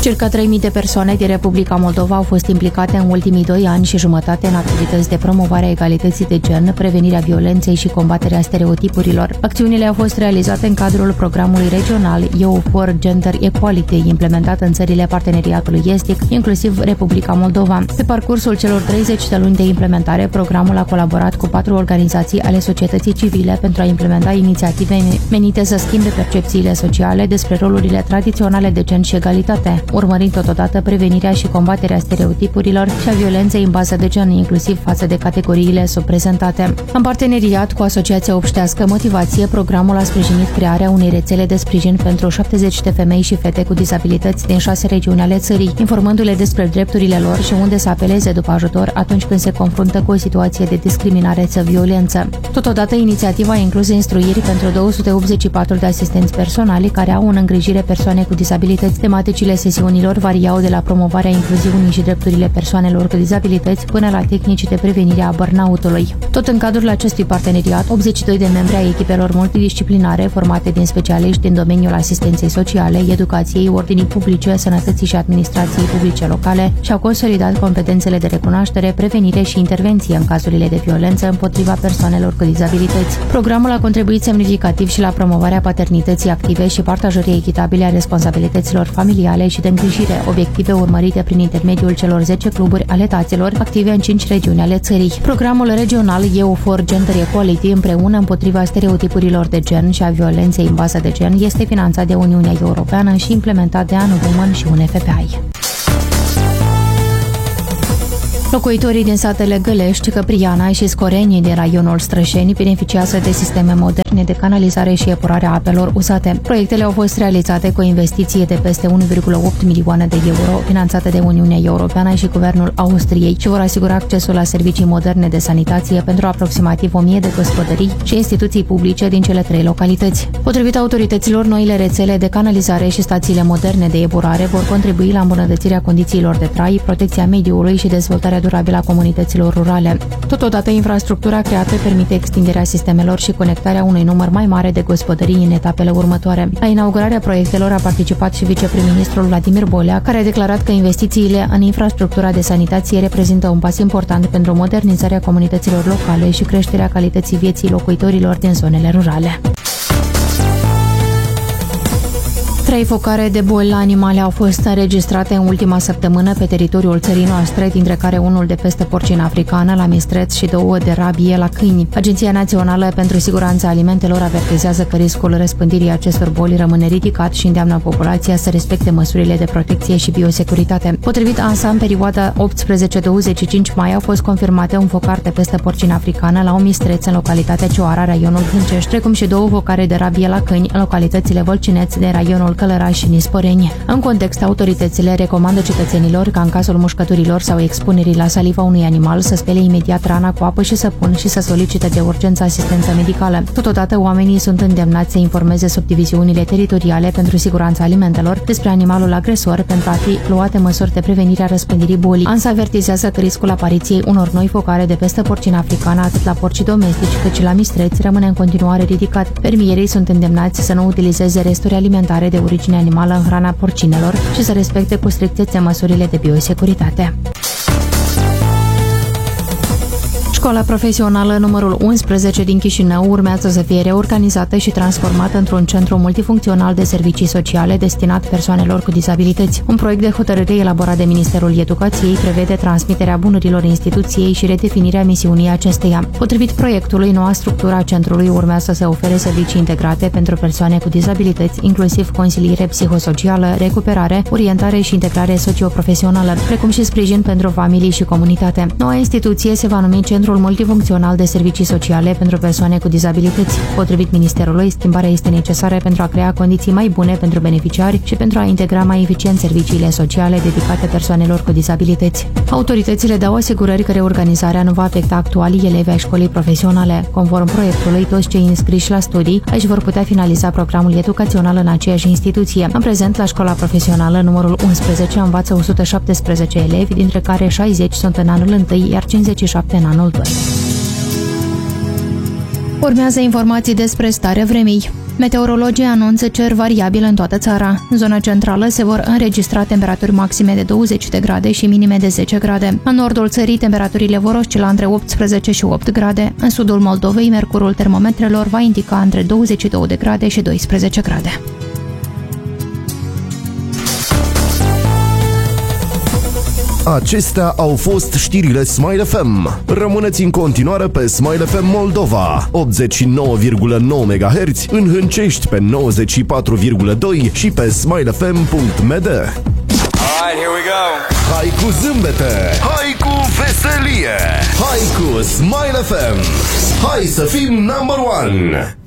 Circa 3.000 de persoane din Republica Moldova au fost implicate în ultimii 2 ani și jumătate în activități de promovare a egalității de gen, prevenirea violenței și combaterea stereotipurilor. Acțiunile au fost realizate în cadrul programului regional EU for Gender Equality, implementat în țările parteneriatului estic, inclusiv Republica Moldova. Pe parcursul celor 30 de luni de implementare, programul a colaborat cu 4 organizații ale societății civile pentru a implementa inițiative menite să schimbe percepțiile sociale despre rolurile tradiționale de gen și egalitate, urmărind totodată prevenirea și combaterea stereotipurilor și a violenței în bază de gen, inclusiv față de categoriile subprezentate. În parteneriat cu Asociația Obștească Motivație, programul a sprijinit crearea unei rețele de sprijin pentru 70 de femei și fete cu dizabilități din 6 regiuni ale țării, informându-le despre drepturile lor și unde să apeleze după ajutor atunci când se confruntă cu o situație de discriminare sau violență. Totodată, inițiativa a inclus instruiri pentru 284 de asistenți personali care au în îngrijire persoane cu dizabilități. Tematicile sesiunilor variau de la promovarea incluziunii și drepturile persoanelor cu dizabilități până la tehnici de prevenire a burnout-ului. Tot în cadrul acestui parteneriat, 82 de membri ai echipelor multidisciplinare formate din specialiști din domeniul asistenței sociale, educației, ordinii publice, sănătății și administrației publice locale și-au consolidat competențele de recunoaștere, prevenire și intervenție în cazurile de violență împotriva persoanelor cu dizabilități. Programul a contribuit semnificativ și la promovarea paternității active și partajării echitabile a responsabilităților familiale și de îngrijire, obiective urmărite prin intermediul celor 10 cluburi ale taților active în 5 regiuni ale țării. Programul regional EU for Gender Equality, împreună împotriva stereotipurilor de gen și a violenței în bază de gen, este finanțat de Uniunea Europeană și implementat de ANU Women și UNFPA. Locuitorii din satele Gălești, Căpriana și Scoreni din raionul Strășeni beneficiază de sisteme moderne de canalizare și epurare a apelor uzate. Proiectele au fost realizate cu o investiție de peste 1,8 milioane de euro, finanțate de Uniunea Europeană și Guvernul Austriei și vor asigura accesul la servicii moderne de sanitație pentru aproximativ 1000 de gospodării și instituții publice din cele 3 localități. Potrivit autorităților, noile rețele de canalizare și stațiile moderne de epurare vor contribui la îmbunătățirea condițiilor de trai, protecția mediului și dezvoltarea durabilă a comunităților rurale. Totodată, infrastructura creată permite extinderea sistemelor și conectarea unui număr mai mare de gospodării în etapele următoare. La inaugurarea proiectelor a participat și vicepriministrul Vladimir Bolea, care a declarat că investițiile în infrastructura de sanitație reprezintă un pas important pentru modernizarea comunităților locale și creșterea calității vieții locuitorilor din zonele rurale. 3 focare de boli la animale au fost înregistrate în ultima săptămână pe teritoriul țării noastre, dintre care unul de peste porcină africană la mistreț și 2 de rabie la câini. Agenția Națională pentru Siguranța Alimentelor avertizează că riscul răspândirii acestor boli rămâne ridicat și îndeamnă populația să respecte măsurile de protecție și biosecuritate. Potrivit ANSA, în perioada 18-25 mai au fost confirmate un focar de peste porcină africană la un mistreț în localitatea Cioara, raionul Hâncești, precum și 2 focare de rabie la câini în localitățile Vălcineț de raionul Călăraș și Nisporeni. În context, autoritățile recomandă cetățenilor ca în cazul mușcăturilor sau expunerii la saliva unui animal să spele imediat rana cu apă și săpun și să solicite de urgență asistență medicală. Totodată, oamenii sunt îndemnați să informeze subdiviziunile teritoriale pentru siguranța alimentelor despre animalul agresor pentru a fi luate măsuri de prevenire a răspândirii bolii. ANSA avertizează că riscul apariției unor noi focare de peste porcină africană, atât la porcii domestici cât și la mistreți, rămâne în continuare ridicat. Fermierii sunt îndemnați să nu utilizeze resturi alimentare de origine animală în hrana porcinelor și să respecte cu strictețe măsurile de biosecuritate. Școala profesională numărul 11 din Chișinău urmează să fie reorganizată și transformată într-un centru multifuncțional de servicii sociale destinat persoanelor cu dizabilități. Un proiect de hotărâre elaborat de Ministerul Educației prevede transmiterea bunurilor instituției și redefinirea misiunii acesteia. Potrivit proiectului, noua structură a centrului urmează să ofere servicii integrate pentru persoane cu dizabilități, inclusiv consiliere psihosocială, recuperare, orientare și integrare socioprofesională, precum și sprijin pentru familii și comunitate. Noua instituție se va numi Centrul Multifuncțional de Servicii Sociale pentru Persoane cu Dizabilități. Potrivit Ministerului, schimbarea este necesară pentru a crea condiții mai bune pentru beneficiari și pentru a integra mai eficient serviciile sociale dedicate persoanelor cu dizabilități. Autoritățile dau asigurări că reorganizarea nu va afecta actualii elevi ai școlii profesionale. Conform proiectului, toți cei înscriși la studii își vor putea finaliza programul educațional în aceeași instituție. În prezent, la școala profesională numărul 11 învață 117 elevi, dintre care 60 sunt în anul 1, iar 57 în anul 2. Urmează informații despre starea vremii. Meteorologii anunță cer variabil în toată țara. În zona centrală se vor înregistra temperaturi maxime de 20 de grade și minime de 10 grade. În nordul țării, temperaturile vor oscila între 18 și 8 grade. În sudul Moldovei, mercurul termometrelor va indica între 22 de grade și 12 grade. Acestea au fost știrile Smile FM. Rămâneți în continuare pe Smile FM Moldova, 89,9 MHz, în Hâncești pe 94,2 și pe smilefm.md. Alright, here we go. Hai cu zâmbete, hai cu veselie, hai cu Smile FM. Hai să fim number one!